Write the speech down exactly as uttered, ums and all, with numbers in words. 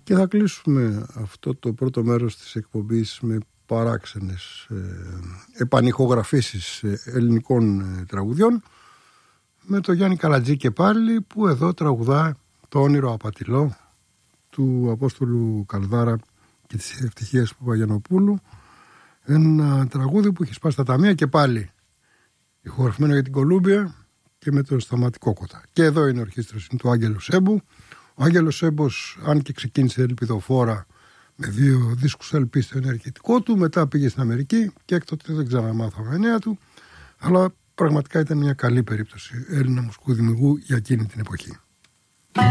Και θα κλείσουμε αυτό το πρώτο μέρος της εκπομπής με παράξενες ε, επανηχογραφήσεις ε, ελληνικών ε, τραγουδιών, με το Γιάννη Καλατζή και πάλι, που εδώ τραγουδά το Όνειρο Απατηλό του Απόστολου Καλδάρα και της Ευτυχίας Παπαγιαννοπούλου. Ένα τραγούδι που έχει σπάσει τα ταμεία και πάλι ηχογραφημένο για την Κολούμπια και με τον Σταμάτη Κόκοτα. Και εδώ είναι η ορχήστρωση του Άγγελου Σέμπου. Ο Άγγελος Σέμπος, αν και ξεκίνησε ελπιδοφόρα με δύο δίσκους ελ πι στο ενεργητικό του, μετά πήγε στην Αμερική και έκτοτε δεν ξαναμάθαμε νέα του, αλλά πραγματικά ήταν μια καλή περίπτωση Έλληνα μουσικού δημιουργού για εκείνη την εποχή.